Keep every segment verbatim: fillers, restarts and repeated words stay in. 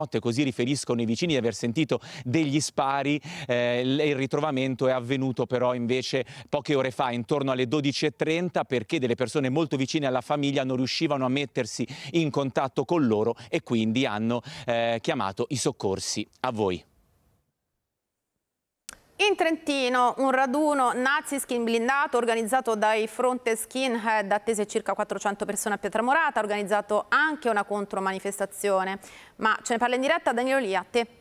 Così riferiscono i vicini di aver sentito degli spari. Eh, il ritrovamento è avvenuto però invece poche ore fa, intorno alle dodici e trenta, perché delle persone molto vicine alla famiglia non riuscivano a mettersi in contatto con loro e quindi hanno eh, chiamato i soccorsi. A voi. In Trentino un raduno nazi-skin blindato organizzato dai Fronte Skinhead, attese circa quattrocento persone a Pietramurata, ha organizzato anche una contromanifestazione. Ma ce ne parla in diretta Danilo Lia, a te.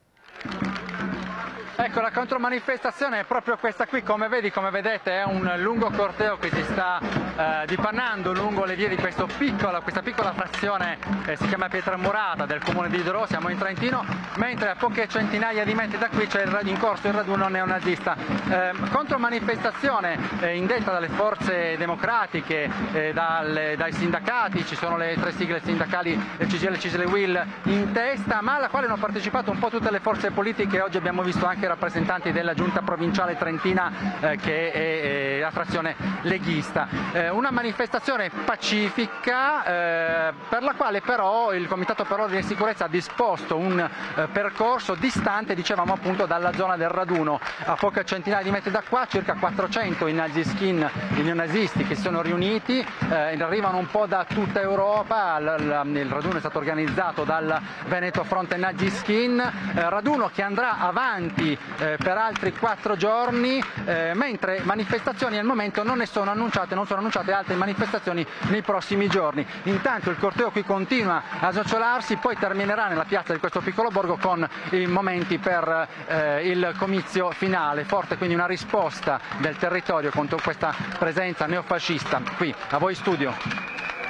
Ecco, la contromanifestazione è proprio questa qui, come vedi, come vedete è un lungo corteo che si sta eh, dipannando lungo le vie di questo piccola, questa piccola frazione, eh, si chiama Pietramurata, del comune di Idro, siamo in Trentino, mentre a poche centinaia di metri da qui c'è in corso il raduno neonazista. Eh, contromanifestazione eh, indetta dalle forze democratiche, eh, dalle, dai sindacati, ci sono le tre sigle sindacali C G I L, C I S L e U I L in testa, ma alla quale hanno partecipato un po' tutte le forze politiche. Oggi abbiamo visto anche rappresentanti della giunta provinciale trentina eh, che è, è la frazione leghista. Eh, una manifestazione pacifica eh, per la quale però il Comitato per l'Ordine e Sicurezza ha disposto un eh, percorso distante, dicevamo appunto, dalla zona del raduno. A poche centinaia di metri da qua, circa quattrocento i nazi-skin, i neonazisti che si sono riuniti, eh, arrivano un po' da tutta Europa. L l il raduno è stato organizzato dal Veneto Fronte Nazi-Skin, eh, raduno che andrà avanti Eh, per altri quattro giorni, eh, mentre manifestazioni al momento non ne sono annunciate, non sono annunciate altre manifestazioni nei prossimi giorni. Intanto il corteo qui continua a snocciolarsi, poi terminerà nella piazza di questo piccolo borgo con i momenti per eh, il comizio finale. Forte quindi una risposta del territorio contro questa presenza neofascista. Qui, a voi studio.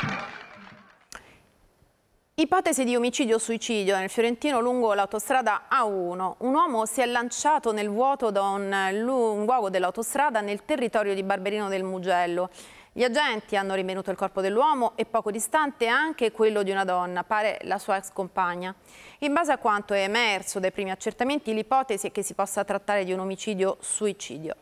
Ipotesi di omicidio-suicidio nel Fiorentino lungo l'autostrada A uno. Un uomo si è lanciato nel vuoto da un luogo dell'autostrada nel territorio di Barberino del Mugello. Gli agenti hanno rinvenuto il corpo dell'uomo e poco distante anche quello di una donna, pare la sua ex compagna. In base a quanto è emerso dai primi accertamenti, l'ipotesi è che si possa trattare di un omicidio-suicidio.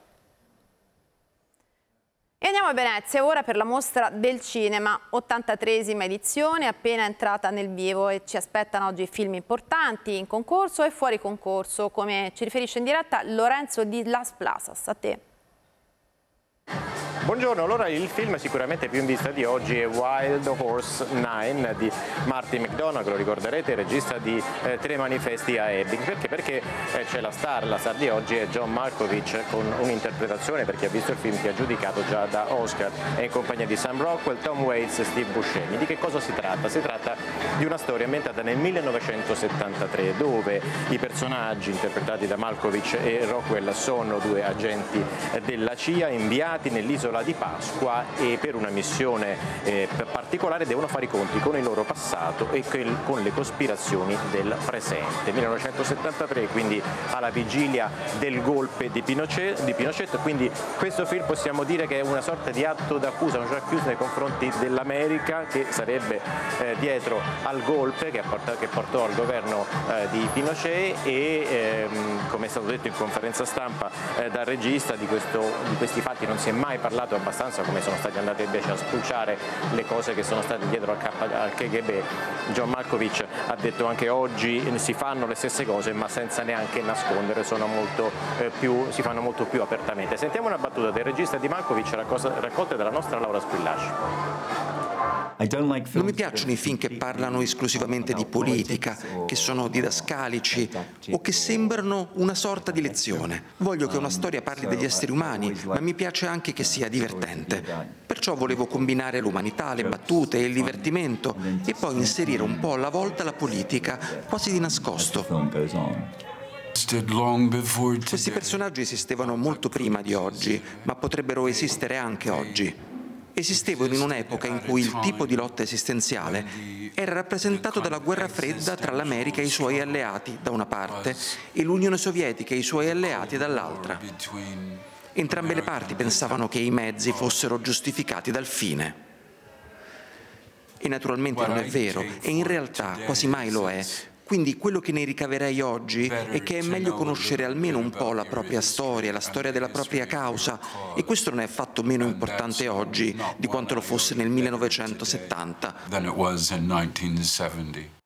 E andiamo a Venezia ora per la mostra del cinema, ottantatreesima edizione, appena entrata nel vivo, e ci aspettano oggi film importanti in concorso e fuori concorso, come ci riferisce in diretta Lorenzo di Las Plazas. A te. Buongiorno, allora il film sicuramente più in vista di oggi è Wild Horse nove di Martin McDonagh, lo ricorderete, regista di eh, Tre manifesti a Ebbing. Perché? Perché eh, c'è la star, la star di oggi è John Malkovich, con un'interpretazione, per chi ha visto il film, che ha giudicato già da Oscar, è in compagnia di Sam Rockwell, Tom Waits e Steve Buscemi. Di che cosa si tratta? Si tratta di una storia ambientata nel millenovecentosettantatré, dove i personaggi interpretati da Malkovich e Rockwell sono due agenti della C I A inviati nell'isola di Pasqua e per una missione eh, particolare devono fare i conti con il loro passato e con le cospirazioni del presente. millenovecentosettantatré, quindi alla vigilia del golpe di Pinochet, di Pinochet, quindi questo film possiamo dire che è una sorta di atto d'accusa, un accuse nei confronti dell'America, che sarebbe eh, dietro al golpe che, portato, che portò al governo eh, di Pinochet e ehm, come è stato detto in conferenza stampa eh, dal regista, di, questo, di questi fatti non si è mai parlato abbastanza, come sono stati andati invece a spulciare le cose che sono state dietro al, al K G B. John Malkovich ha detto anche oggi si fanno le stesse cose ma senza neanche nascondere, sono molto, eh, più, si fanno molto più apertamente. Sentiamo una battuta del regista di Malkovich raccolta dalla nostra Laura Squillaci. Non mi piacciono i film che parlano esclusivamente di politica, che sono didascalici o che sembrano una sorta di lezione. Voglio che una storia parli degli esseri umani, ma mi piace anche che sia divertente. Perciò volevo combinare l'umanità, le battute e il divertimento e poi inserire un po' alla volta la politica, quasi di nascosto. Questi personaggi esistevano molto prima di oggi, ma potrebbero esistere anche oggi. Esistevano in un'epoca in cui il tipo di lotta esistenziale era rappresentato dalla guerra fredda tra l'America e i suoi alleati da una parte e l'Unione Sovietica e i suoi alleati dall'altra. Entrambe le parti pensavano che i mezzi fossero giustificati dal fine. E naturalmente non è vero, e in realtà quasi mai lo è. Quindi quello che ne ricaverei oggi è che è meglio conoscere almeno un po' la propria storia, la storia della propria causa, e questo non è affatto meno importante oggi di quanto lo fosse nel millenovecentosettanta.